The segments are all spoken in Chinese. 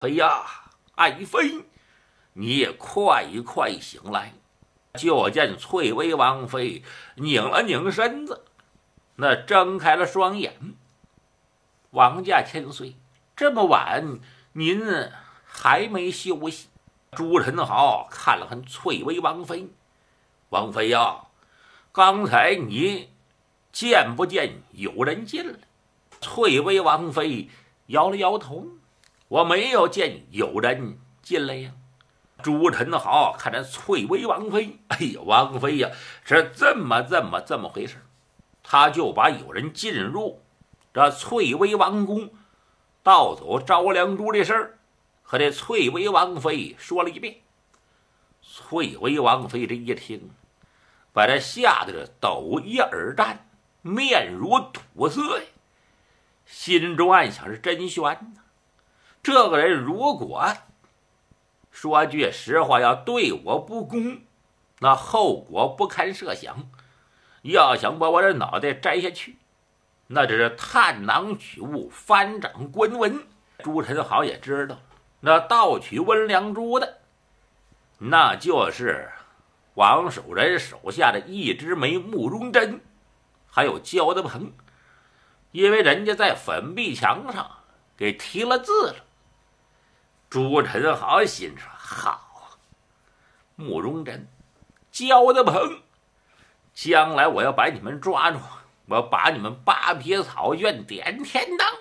哎呀，爱妃，你也快醒来！就见翠微王妃拧了拧身子，那睁开了双眼。王家千岁，这么晚您还没休息？朱宸濠看了看翠微王妃，王妃呀，刚才你见不见有人进来？翠微王妃摇了摇头，我没有见有人进来呀。朱宸濠看着翠微王妃，哎呀，王妃呀，是这么回事。他就把有人进入这翠微王宫盗走招良珠的事儿和这翠微王妃说了一遍。翠微王妃这一听，把这吓得抖衣而战，面如土色呀，心中暗想是真悬呐。这个人如果说句实话，要对我不公，那后果不堪设想。要想把我的脑袋摘下去，那只是探囊取物，翻掌观文。朱宸濠也知道，那盗取温良珠的，那就是王守仁手下的一枝梅慕容珍，还有焦德鹏，因为人家在粉壁墙上给提了字了。朱宸濠心说：好，慕容珍、焦德鹏，将来我要把你们抓住，我把你们八撇草卷点天当。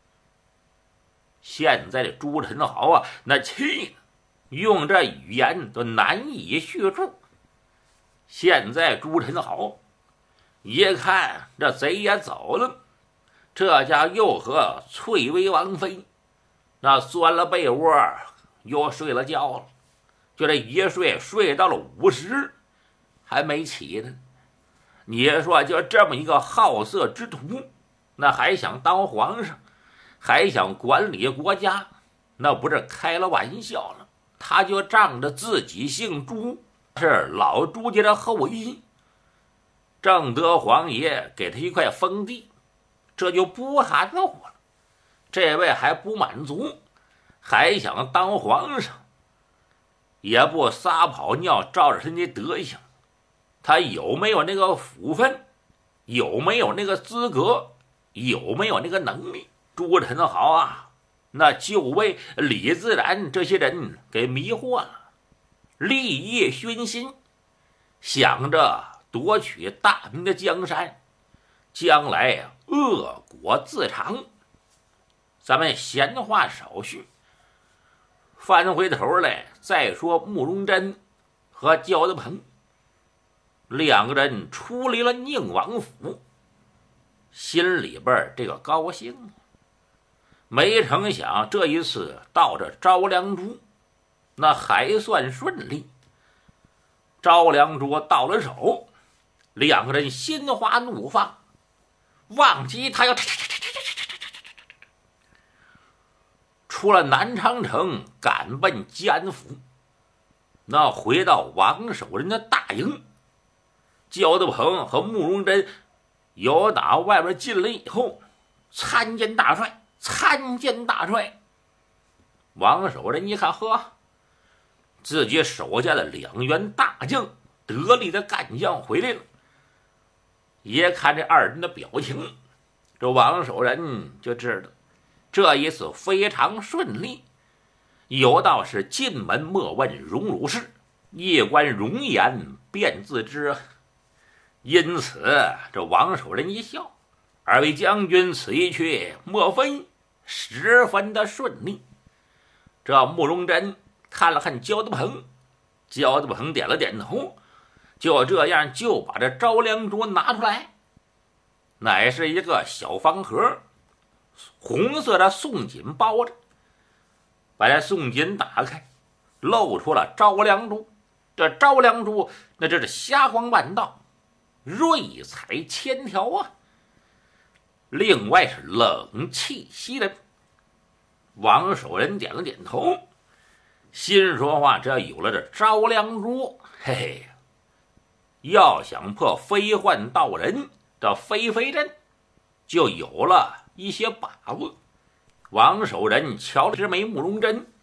现在的朱宸濠啊，那气呢，用这语言都难以叙述。现在朱宸濠一看这贼也走了，这家又和翠微王妃那钻了被窝，又睡了觉了，就这一睡到了50，还没起呢。你说就这么一个好色之徒，那还想当皇上，还想管理国家，那不是开了玩笑了。他就仗着自己姓朱，是老朱家的后裔，正德皇爷给他一块封地，这就不含糊了。这位还不满足，还想当皇上，也不撒跑尿，照着他的德行，他有没有那个福分，有没有那个资格，有没有那个能力？朱宸濠啊，那就为李自然这些人给迷惑了，立业熏心，想着夺取大明的江山，将来恶果自长。咱们闲话少叙，翻回头来再说慕容珍和焦德鹏两个人出离了宁王府，心里边这个高兴。没成想这一次到这招良珠，那还算顺利。招良珠到了手，两个人心花怒放，忘记他要出了南昌城，赶奔吉安府。那回到王守仁的大营，焦德鹏和慕容珍由打外边进来以后，参见大帅，参见大帅。王守仁一看，呵，自己手下的2员大将，得力的干将回来了。一看这二人的表情，这王守仁就知道这一次非常顺利。有道是进门莫问荣辱事，一观容颜便自知。因此这王守仁一笑，二位将军此一去莫非十分的顺利。这慕容珍看了看焦德鹏，焦德鹏点了点头，就这样就把这招良珠拿出来，乃是一个小方盒，红色的宋锦包着。把这宋锦打开，露出了招良珠。这招良珠那这是霞光万道，瑞彩千条啊。另外是冷气袭人。王守仁点了点头，心说话，只要有了这招良珠，嘿嘿，要想破飞幻道人这飞飞阵，就有了一些把握。 王守仁瞧了直眉慕容针，